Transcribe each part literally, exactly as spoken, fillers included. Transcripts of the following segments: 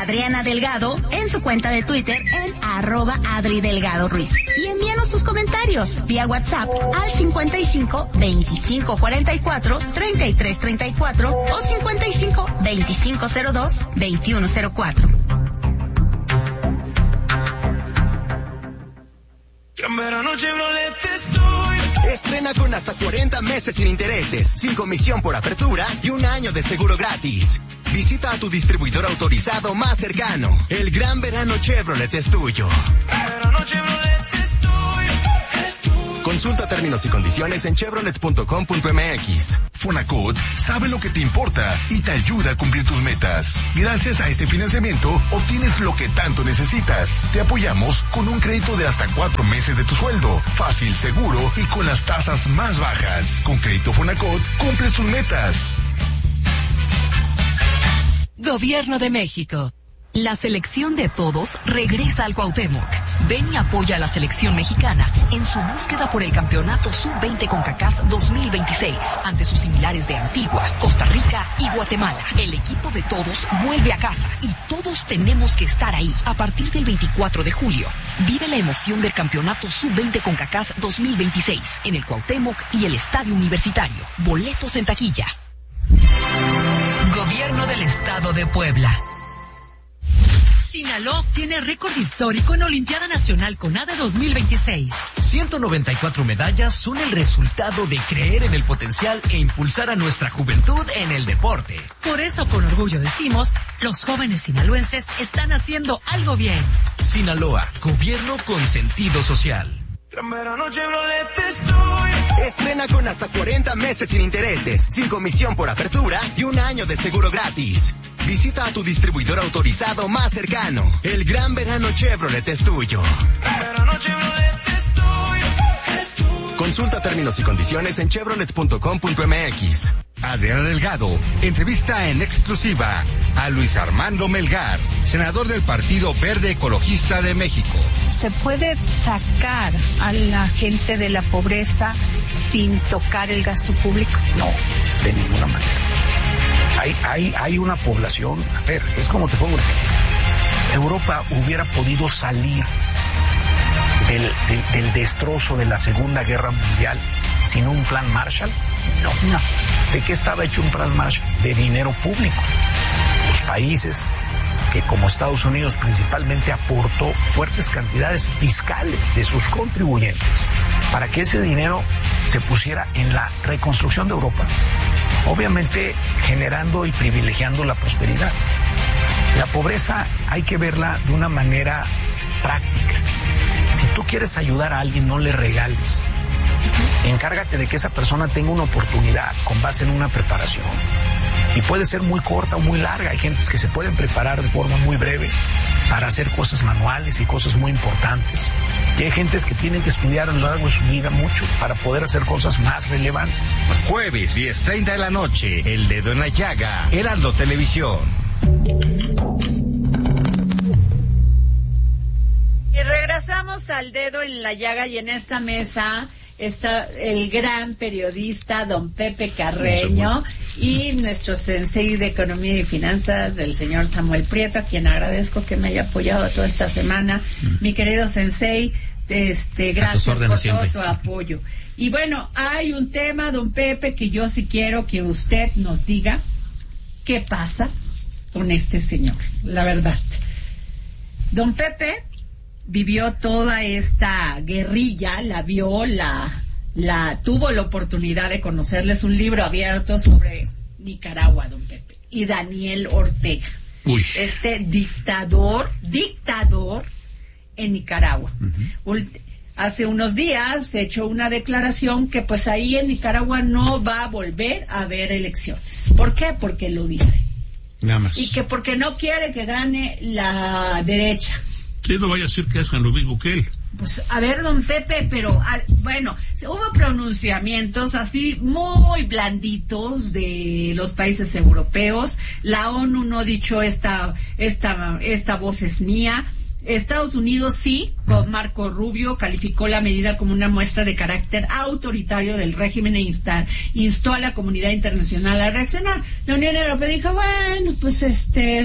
Adriana Delgado en su cuenta de Twitter en arroba Adri Delgado Ruiz. Y envíanos tus comentarios vía WhatsApp al cincuenta y cinco veinticinco cuarenta y cuatro treinta y tres treinta y cuatro o cincuenta y cinco veinticinco cero dos veintiuno cero cuatro. En verano Chevrolet estoy. Estrena con hasta cuarenta meses sin intereses, sin comisión por apertura y un año de seguro gratis. Visita a tu distribuidor autorizado más cercano. El gran verano Chevrolet es tuyo. En verano Chevrolet estoy. estoy. Consulta términos y condiciones en chevrolet punto com punto m x. Fonacot sabe lo que te importa y te ayuda a cumplir tus metas. Gracias a este financiamiento, obtienes lo que tanto necesitas. Te apoyamos con un crédito de hasta cuatro meses de tu sueldo. Fácil, seguro y con las tasas más bajas. Con Crédito Fonacot, cumples tus metas. Gobierno de México. La selección de todos regresa al Cuauhtémoc. Ven y apoya a la selección mexicana en su búsqueda por el campeonato sub veinte CONCACAF dos mil veintiséis ante sus similares de Antigua, Costa Rica y Guatemala. El equipo de todos vuelve a casa y todos tenemos que estar ahí. A partir del veinticuatro de julio, vive la emoción del campeonato sub veinte CONCACAF dos mil veintiséis en el Cuauhtémoc y el Estadio Universitario. Boletos en taquilla. Gobierno del Estado de Puebla. Sinaloa tiene récord histórico en Olimpiada Nacional CONADE dos mil veintiséis. ciento noventa y cuatro medallas son el resultado de creer en el potencial e impulsar a nuestra juventud en el deporte. Por eso, con orgullo decimos, los jóvenes sinaloenses están haciendo algo bien. Sinaloa, gobierno con sentido social. En verano Chevrolet estoy. Estrena con hasta cuarenta meses sin intereses, sin comisión por apertura y un año de seguro gratis. Visita a tu distribuidor autorizado más cercano. El gran verano Chevrolet es tuyo. En verano Chevrolet estoy. estoy. Consulta términos y condiciones en chevrolet punto com punto m x. Adriana Delgado entrevista en exclusiva a Luis Armando Melgar, senador del Partido Verde Ecologista de México. ¿Se puede sacar a la gente de la pobreza sin tocar el gasto público? No, de ninguna manera. Hay, hay, hay una población, a ver, es como te pongo, Europa hubiera podido salir del, del, del destrozo de la Segunda Guerra Mundial sin un plan Marshall. No, no. ¿De qué estaba hecho un plan Marshall? De dinero público. Los países que, como Estados Unidos, principalmente aportó fuertes cantidades fiscales de sus contribuyentes para que ese dinero se pusiera en la reconstrucción de Europa, obviamente generando y privilegiando la prosperidad. La pobreza hay que verla de una manera práctica. Si tú quieres ayudar a alguien, no le regales. Encárgate de que esa persona tenga una oportunidad con base en una preparación. Y puede ser muy corta o muy larga. Hay gentes que se pueden preparar de forma muy breve para hacer cosas manuales y cosas muy importantes. Y hay gentes que tienen que estudiar a lo largo de su vida mucho para poder hacer cosas más relevantes. Jueves, diez treinta de la noche, El Dedo en la Llaga, Heraldo Televisión. Y regresamos al Dedo en la Llaga, y en esta mesa está el gran periodista don Pepe Carreño y nuestro sensei de Economía y Finanzas, el señor Samuel Prieto, a quien agradezco que me haya apoyado toda esta semana. Mm. Mi querido sensei, este, gracias por todo siempre. Tu apoyo. Y bueno, hay un tema, don Pepe, que yo sí quiero que usted nos diga qué pasa con este señor, la verdad. Don Pepe vivió toda esta guerrilla, la vio, la, la tuvo la oportunidad de conocerles un libro abierto sobre Nicaragua, don Pepe, y Daniel Ortega. Uy. Este dictador, dictador en Nicaragua. Uh-huh. Hace unos días se echó una declaración que pues ahí en Nicaragua no va a volver a haber elecciones. ¿Por qué? Porque lo dice. Nada más. Y que porque no quiere que gane la derecha. Sí, no vaya a decir que es lo mismo que él. Pues, a ver, don Pepe, pero, a, bueno, hubo pronunciamientos así muy blanditos de los países europeos. La ONU no ha dicho esta, esta, esta voz es mía. Estados Unidos sí, con Marco Rubio, calificó la medida como una muestra de carácter autoritario del régimen e insta, instó a la comunidad internacional a reaccionar. La Unión Europea dijo, bueno, pues este,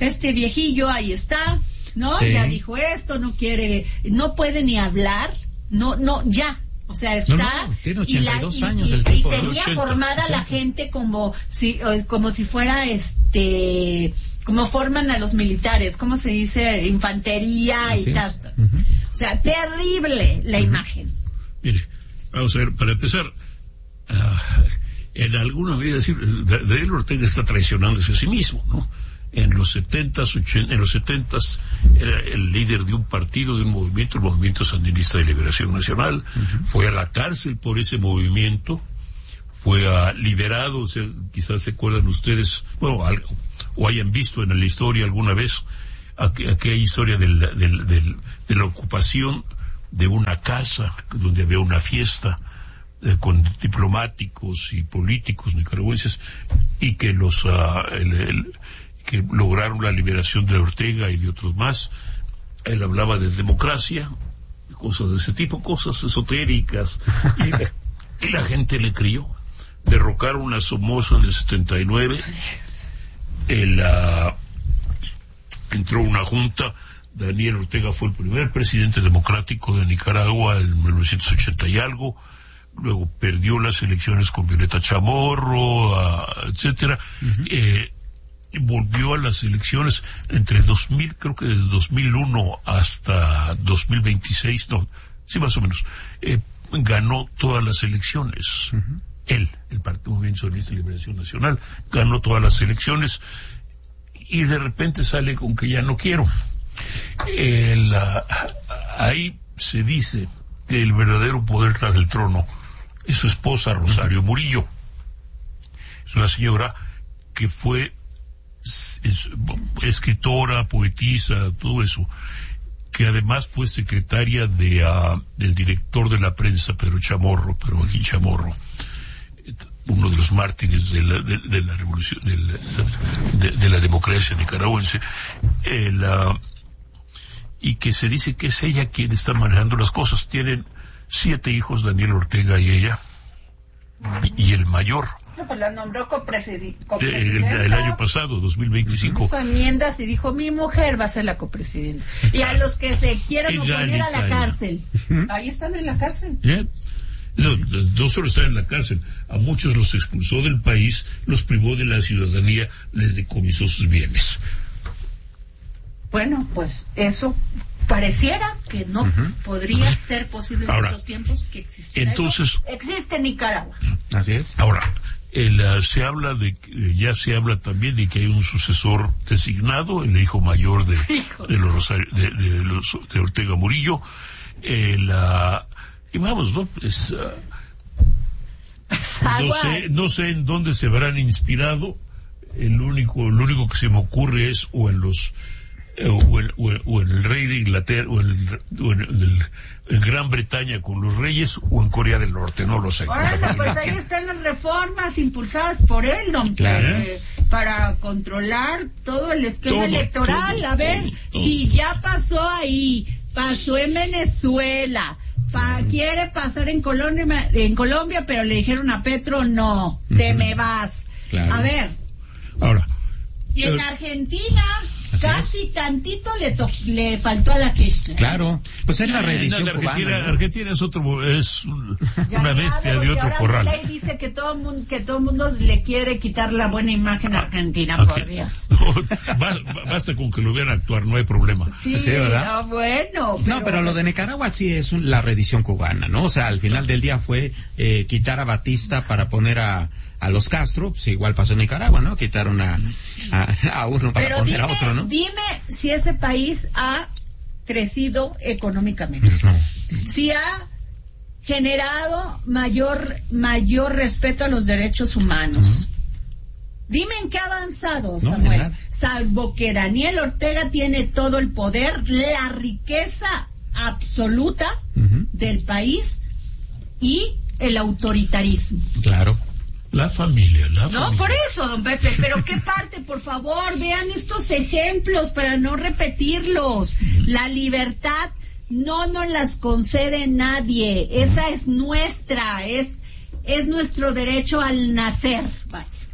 este viejillo ahí está, ¿no? Sí. Ya dijo esto, no quiere, no puede ni hablar, no, no, ya. O sea, está... No, no, tiene ochenta y dos y la, años y, el y, tipo. y tenía ochenta, formada ochenta. la gente como si, como si fuera este... como forman a los militares, ¿cómo se dice? Infantería Así y tal. Uh-huh. O sea, terrible la uh-huh. imagen. Mire, vamos a ver, para empezar, uh, en alguna medida decir, Daniel Ortega está traicionándose a sí mismo, ¿no? En los setentas, en los setentas era el líder de un partido, de un movimiento, el Movimiento Sandinista de Liberación Nacional, uh-huh. fue a la cárcel por ese movimiento, fue a, liberado, o sea, quizás se acuerdan ustedes, bueno, algo, o hayan visto en la historia alguna vez aqu- aquella historia del, del, del, de la ocupación de una casa donde había una fiesta eh, con diplomáticos y políticos nicaragüenses y que los uh, el, el, que lograron la liberación de Ortega y de otros más. Él hablaba de democracia, cosas de ese tipo, cosas esotéricas, y la, y la gente le creyó. Derrocaron a Somoza en el setenta y nueve, el, uh, entró una junta, Daniel Ortega fue el primer presidente democrático de Nicaragua en mil novecientos ochenta y algo, luego perdió las elecciones con Violeta Chamorro, uh, etcétera, uh-huh. eh, volvió a las elecciones entre dos mil, creo que desde dos mil uno hasta dos mil veintiséis, no, sí más o menos, eh, ganó todas las elecciones. Uh-huh. Él, el Partido Movimiento Sandinista de Liberación Nacional, ganó todas las elecciones y de repente sale con que ya no quiero. El, uh, ahí se dice que el verdadero poder tras el trono es su esposa Rosario Murillo. Es una señora que fue es, escritora, poetisa, todo eso, que además fue secretaria de uh, del director de la prensa, Pedro Chamorro, Pedro Joaquín Chamorro, uno de los mártires de la, de, de la revolución, de la, de, de la democracia nicaragüense, el, uh, y que se dice que es ella quien está manejando las cosas. Tienen siete hijos, Daniel Ortega y ella, y, y el mayor. No, pues la nombró copresidi- El, copresidenta. el año pasado, dos mil veinticinco. Hizo enmiendas y dijo, mi mujer va a ser la copresidenta. Y a los que se quieran oponer a la cárcel, ahí están en la cárcel. Yeah. No, no solo están en la cárcel, a muchos los expulsó del país, los privó de la ciudadanía, les decomisó sus bienes. Bueno, pues eso pareciera que no uh-huh. podría ser posible en Ahora, estos tiempos que existiera. Entonces, eso. Existe en Nicaragua. Así es. Ahora, el, uh, se habla de, ya se habla también de que hay un sucesor designado, el hijo mayor de, de, los, de, de, los, de Ortega Murillo, el... Uh, y vamos, ¿no? Es, uh, no sé, no sé en dónde se habrán inspirado. El único, lo único que se me ocurre es o en los, eh, o, en, o, en, o en el rey de Inglaterra, o en, o en, el, en Gran Bretaña con los reyes, o en Corea del Norte, no lo sé. Bueno, pues ahí están las reformas impulsadas por él, don claro. eh, para controlar todo el esquema todo, electoral. todo, A ver, todo, todo. si ya pasó ahí, pasó en Venezuela. Pa, quiere pasar en Colombia, en Colombia, pero le dijeron a Petro, no, uh-huh. te me vas. Claro. A ver. Ahora. Y en eh, Argentina, casi es. tantito le, to- le faltó a la Kirchner. Claro, pues es la reedición no, Argentina, cubana, ¿no? Argentina es otro, es un, ya, una bestia de otro corral. La ley dice que todo mundo, que todo mundo le quiere quitar la buena imagen a Argentina, okay. por Dios. basta, basta con que lo vean actuar, no hay problema. Sí, sí, ¿verdad? No, bueno. Pero... No, pero lo de Nicaragua sí es un, la reedición cubana, ¿no? O sea, al final del día fue eh, quitar a Batista para poner a a los Castro, pues igual pasó en Nicaragua, ¿no? Quitaron a, a, a uno para pero poner dime, a otro, ¿no? Dime si ese país ha crecido económicamente. Pues no. Si ha generado mayor mayor respeto a los derechos humanos. Uh-huh. Dime en qué ha avanzado, Samuel. No, salvo que Daniel Ortega tiene todo el poder, la riqueza absoluta uh-huh. del país y el autoritarismo. Claro. La familia, la no, familia. No, por eso, don Pepe, pero qué parte, por favor, vean estos ejemplos para no repetirlos. La libertad no nos las concede nadie, esa es nuestra, es es nuestro derecho al nacer. Vaya.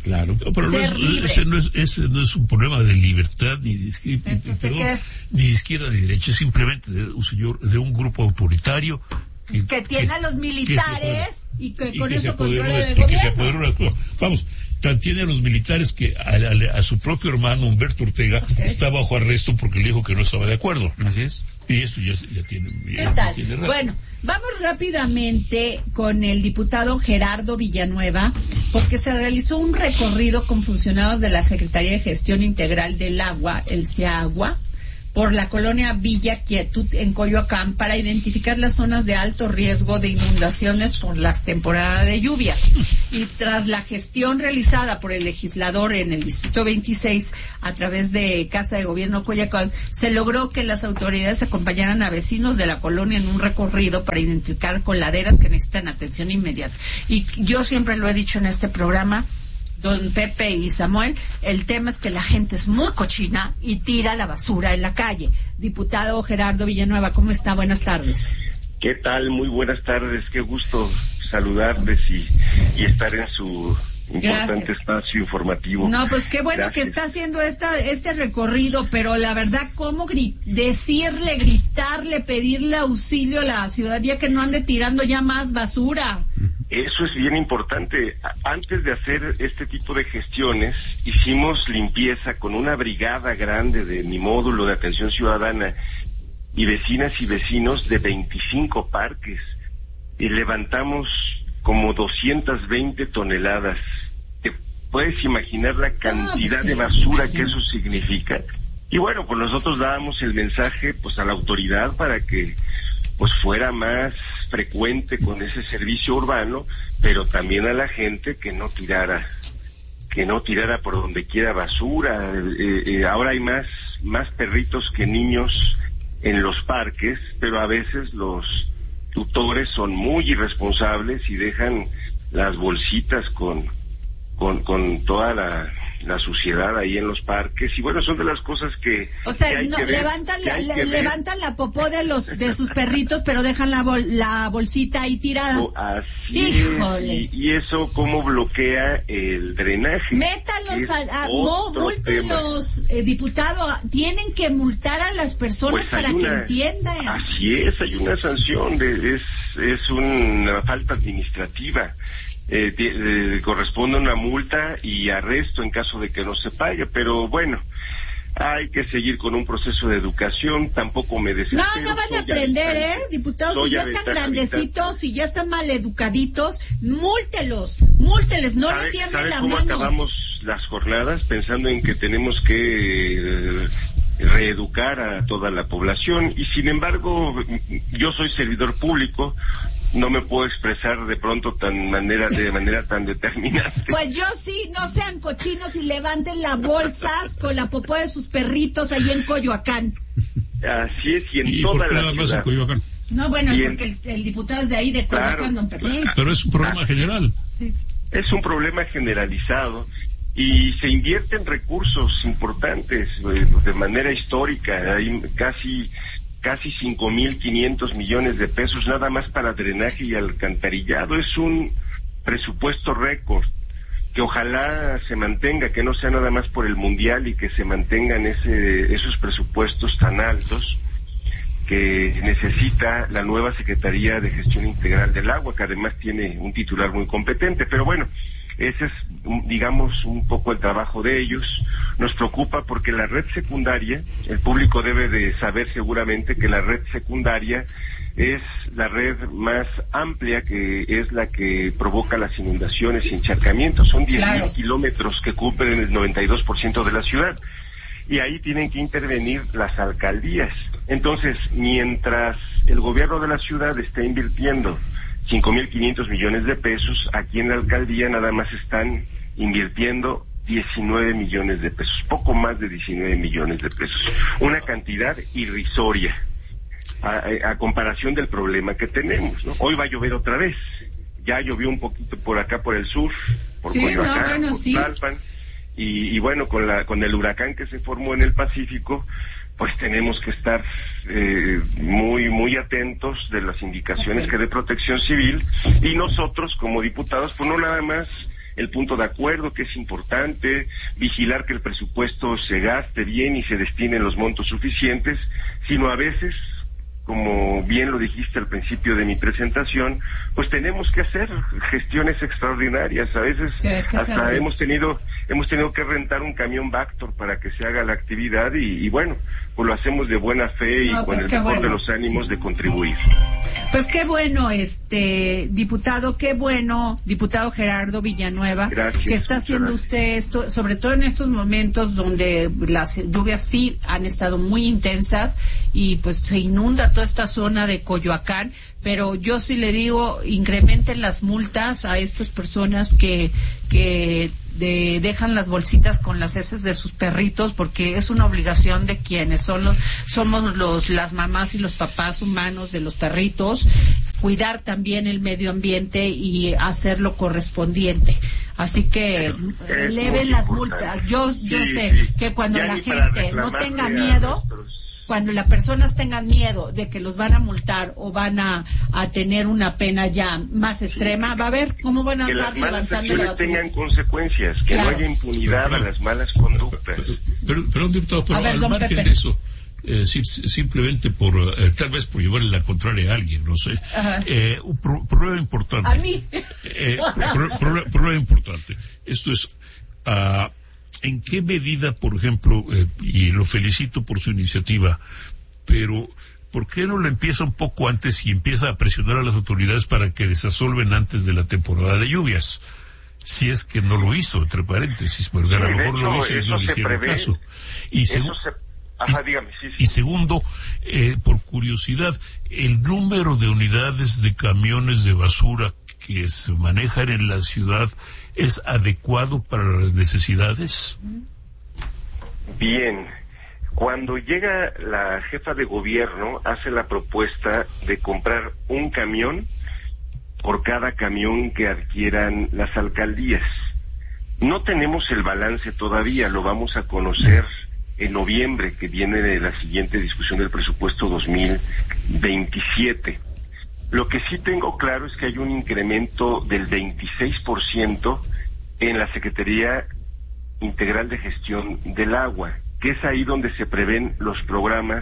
Claro. No, pero no es, ese, no es, ese no es un problema de libertad ni de, izquierda, perdón, ni de izquierda ni de derecha, es simplemente de un señor, de un grupo autoritario que, que tiene que, a los militares que y que y con que eso controla el gobierno. Que se apoderó, vamos, tan tiene a los militares que a, a, a su propio hermano Humberto Ortega okay. está bajo arresto porque le dijo que no estaba de acuerdo. Así es. Y eso ya, ya tiene... ¿Qué ya tal? Tiene bueno, vamos rápidamente con el diputado Gerardo Villanueva, porque se realizó un recorrido con funcionarios de la Secretaría de Gestión Integral del Agua, el SEAGUA, por la colonia Villa Quietud en Coyoacán para identificar las zonas de alto riesgo de inundaciones por las temporadas de lluvias. Y tras la gestión realizada por el legislador en el Distrito veintiséis a través de Casa de Gobierno Coyoacán, se logró que las autoridades acompañaran a vecinos de la colonia en un recorrido para identificar coladeras que necesitan atención inmediata. Y yo siempre lo he dicho en este programa, don Pepe y Samuel, el tema es que la gente es muy cochina y tira la basura en la calle. Diputado Gerardo Villanueva, ¿cómo está? Buenas tardes. ¿Qué tal? Muy buenas tardes. Qué gusto saludarles y, y estar en su importante Gracias. espacio informativo. No, pues qué bueno Gracias. que está haciendo esta, este recorrido, pero la verdad, ¿cómo gri- decirle, gritarle, pedirle auxilio a la ciudadanía que no ande tirando ya más basura? Eso es bien importante. Antes de hacer este tipo de gestiones, hicimos limpieza con una brigada grande de mi módulo de atención ciudadana y vecinas y vecinos de veinticinco parques. Y levantamos como doscientas veinte toneladas. ¿Te puedes imaginar la cantidad ah, sí, de basura que eso significa? Y bueno, pues nosotros dábamos el mensaje pues a la autoridad para que pues fuera más frecuente con ese servicio urbano, pero también a la gente que no tirara, que no tirara por donde quiera basura. Eh, eh, ahora hay más, más perritos que niños en los parques, pero a veces los tutores son muy irresponsables y dejan las bolsitas con, con, con toda la, la suciedad ahí en los parques, y bueno, son de las cosas que o sea, que hay no, que ver, levantan, que hay la, que levantan la popó de los de sus perritos, pero dejan la bol, la bolsita ahí tirada. Oh, así Híjole. es, y, y eso cómo bloquea el drenaje. Métalos a, a no, múltenlos, eh, diputado, tienen que multar a las personas pues para una, que entiendan. Así es, hay una sanción, de, es, es una falta administrativa. Eh, eh, corresponde una multa y arresto en caso de que no se pague, pero bueno, hay que seguir con un proceso de educación, tampoco me desespero. No, no van a aprender, ¿eh, diputados? Si ya están grandecitos, si ya están mal educaditos, múltelos, múlteles, no le tiemblen la cómo mano. Acabamos las jornadas pensando en que tenemos que eh, reeducar a toda la población, y sin embargo, yo soy servidor público, no me puedo expresar de pronto tan manera de manera tan determinante. Pues yo sí, no sean cochinos y levanten las bolsas con la popó de sus perritos ahí en Coyoacán. Así es, y en ¿Y toda por qué la nada más ciudad. en Coyoacán? No, bueno, en... porque el, el diputado es de ahí, de Coyoacán, claro, don Pepe. Pero es un problema ah, general. Sí. Es un problema generalizado y se invierten recursos importantes eh, de manera histórica. Hay casi casi cinco mil quinientos millones de pesos nada más para drenaje y alcantarillado. Es un presupuesto récord que ojalá se mantenga, que no sea nada más por el mundial y que se mantengan ese, esos presupuestos tan altos que necesita la nueva Secretaría de Gestión Integral del Agua, que además tiene un titular muy competente. Pero bueno, ese es, digamos, un poco el trabajo de ellos. Nos preocupa porque la red secundaria, el público debe de saber seguramente que la red secundaria es la red más amplia, que es la que provoca las inundaciones y encharcamientos. Son diez mil claro. kilómetros que cubren el noventa y dos por ciento de la ciudad. Y ahí tienen que intervenir las alcaldías. Entonces, mientras el gobierno de la ciudad está invirtiendo cinco mil quinientos millones de pesos, aquí en la alcaldía nada más están invirtiendo diecinueve millones de pesos, poco más de diecinueve millones de pesos, una cantidad irrisoria a, a comparación del problema que tenemos, ¿no? Hoy va a llover otra vez, ya llovió un poquito por acá por el sur, por sí, Coyoacán, no, bueno, por sí. Tlalpan, y, y bueno, con la con el huracán que se formó en el Pacífico, pues tenemos que estar eh, muy muy atentos de las indicaciones okay. que dé Protección Civil, y nosotros como diputados pues no nada más el punto de acuerdo, que es importante, vigilar que el presupuesto se gaste bien y se destinen los montos suficientes, sino a veces, como bien lo dijiste al principio de mi presentación, pues tenemos que hacer gestiones extraordinarias. A veces sí, hasta hemos tenido hemos tenido que rentar un camión Vactor para que se haga la actividad y, y bueno, pues lo hacemos de buena fe y no, con pues el mejor bueno. de los ánimos de contribuir. Pues qué bueno, este diputado, qué bueno, diputado Gerardo Villanueva, gracias, que está haciendo gracias. usted esto, sobre todo en estos momentos donde las lluvias sí han estado muy intensas y pues se inunda toda esta zona de Coyoacán, pero yo sí le digo, incrementen las multas a estas personas que que de, dejan las bolsitas con las heces de sus perritos, porque es una obligación de quienes son los, somos los las mamás y los papás humanos de los perritos, cuidar también el medio ambiente y hacer lo correspondiente. Así que eleven las multas. Yo yo sí, sé sí. que cuando ya la gente no tenga a miedo, nuestros... cuando las personas tengan miedo de que los van a multar o van a, a tener una pena ya más extrema, va a ver cómo van a que andar las malas levantando las acciones tengan consecuencias, que claro. no haya impunidad pero, a las malas conductas. Pero, pero diputado, pero ver, al margen Pepe. de eso, eh, si, simplemente por, eh, tal vez por llevarle la contraria a alguien, no sé, eh, un pro, problema importante. A mí. Eh, pro, pro, problema importante. Esto es, uh, ¿en qué medida, por ejemplo, eh, y lo felicito por su iniciativa, pero ¿por qué no lo empieza un poco antes y empieza a presionar a las autoridades para que desasolven antes de la temporada de lluvias? Si es que no lo hizo, entre paréntesis, porque a lo mejor lo hizo y no le hicieron caso. Y, segu se... Ajá, dígame, sí, sí. y segundo, eh, por curiosidad, el número de unidades de camiones de basura que se manejan en la ciudad es adecuado para las necesidades. Bien, cuando llega la jefa de gobierno hace la propuesta de comprar un camión por cada camión que adquieran las alcaldías. No tenemos el balance todavía, lo vamos a conocer en noviembre, que viene de la siguiente discusión del presupuesto dos mil veintisiete. Lo que sí tengo claro es que hay un incremento del veintiséis por ciento en la Secretaría Integral de Gestión del Agua, que es ahí donde se prevén los programas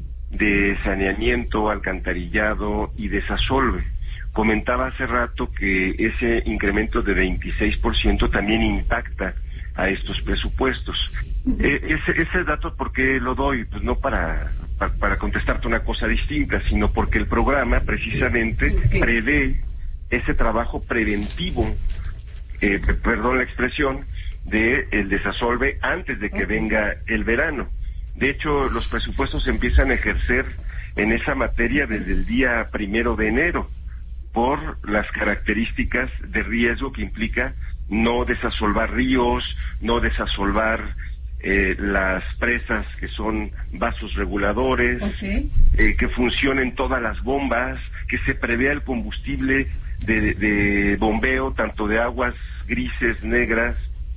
de saneamiento, alcantarillado y desasolve. Comentaba hace rato que ese incremento de veintiséis por ciento también impacta a estos presupuestos. Eh, ese, ese dato, ¿por qué lo doy? Pues no para, para, para contestarte una cosa distinta, sino porque el programa precisamente prevé ese trabajo preventivo, eh, perdón la expresión, de el desasolve antes de que venga el verano. De hecho, los presupuestos se empiezan a ejercer en esa materia desde el día primero de enero, por las características de riesgo que implica no desasolvar ríos, no desasolvar eh, las presas que son vasos reguladores, okay. eh, que funcionen todas las bombas, que se prevea el combustible de, de bombeo, tanto de aguas grises, negras,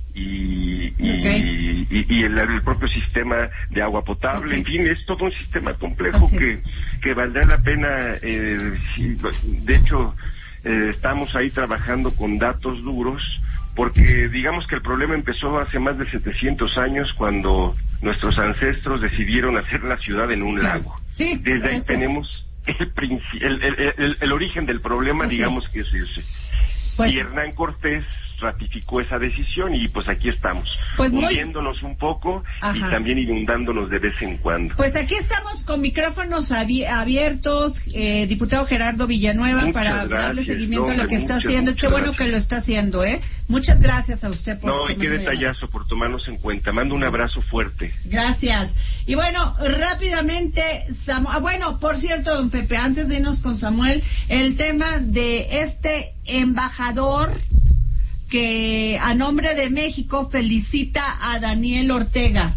y, y, okay. y, y el, el propio sistema de agua potable, okay. En fin, es todo un sistema complejo que, que valdrá la pena, eh, si, de hecho, eh, estamos ahí trabajando con datos duros, porque digamos que el problema empezó hace más de setecientos años cuando nuestros ancestros decidieron hacer la ciudad en un sí. lago. Sí, Desde ahí tenemos el, el, el, el, el origen del problema, así digamos es. que es ese. Pues, y Hernán Cortés ratificó esa decisión y pues aquí estamos, pues hundiéndonos muy... un poco Ajá. y también inundándonos de vez en cuando. Pues aquí estamos con micrófonos abi abiertos, eh, diputado Gerardo Villanueva, muchas para gracias, darle seguimiento no, a lo que muchas, está haciendo. Qué bueno gracias. que lo está haciendo, ¿eh? Muchas gracias a usted por No, y qué detallazo por tomarnos en cuenta. Mando un abrazo fuerte. Gracias. Y bueno, rápidamente, Samu... ah, bueno, por cierto, don Pepe, antes de irnos con Samuel, el tema de este embajador que a nombre de México felicita a Daniel Ortega.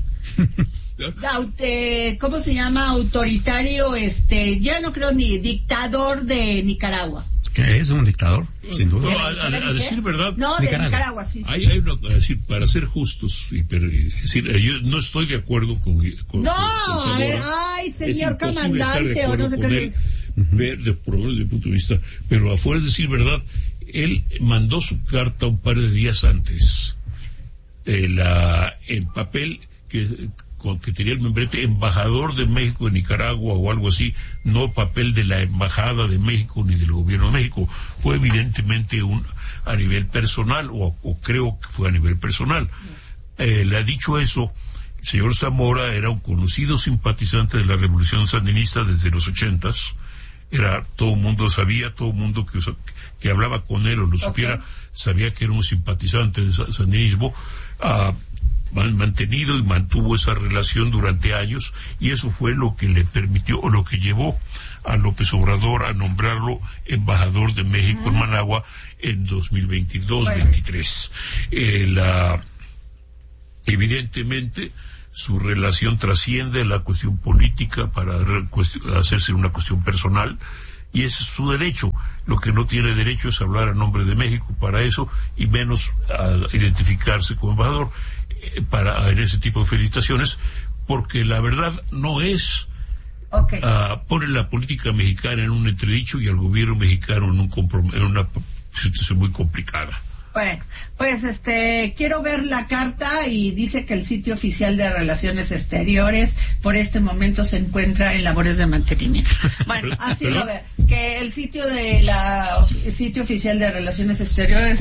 ¿Cómo se llama? Autoritario, este, ya no creo ni dictador de Nicaragua. ¿Qué es un dictador? Sin duda. No, a, a, a decir verdad. No, Nicaragua. de Nicaragua, sí. Hay, hay una, a decir, para ser justos, y, pero, es decir, yo no estoy de acuerdo con. con no, con, con a ver, ay, señor comandante, o no sé qué. Ver, de, por lo menos desde mi punto de vista, pero afuera es decir verdad, él mandó su carta un par de días antes, eh, la, el papel que, con, que tenía el membrete embajador de México en Nicaragua o algo así, no papel de la embajada de México ni del gobierno de México. Fue evidentemente un a nivel personal, o, o creo que fue a nivel personal. Eh, le ha dicho eso. El señor Zamora era un conocido simpatizante de la revolución sandinista desde los ochentas. Era, todo el mundo sabía, todo el mundo que, que hablaba con él o lo supiera, okay, sabía que era un simpatizante del sandinismo. Uh, mantenido y mantuvo esa relación durante años, y eso fue lo que le permitió, o lo que llevó a López Obrador a nombrarlo embajador de México uh-huh. en Managua en dos mil veintidós veintitrés. Eh, la, evidentemente su relación trasciende la cuestión política para hacerse una cuestión personal, y ese es su derecho. Lo que no tiene derecho es hablar a nombre de México para eso, y menos a identificarse como embajador eh, para en ese tipo de felicitaciones, porque la verdad no es okay. uh, pone la política mexicana en un entredicho y al gobierno mexicano en, un comprom- en una situación muy complicada. Bueno, pues este, quiero ver la carta, y dice que el sitio oficial de Relaciones Exteriores por este momento se encuentra en labores de mantenimiento. Bueno, así lo veo, que el sitio de la el sitio oficial de Relaciones Exteriores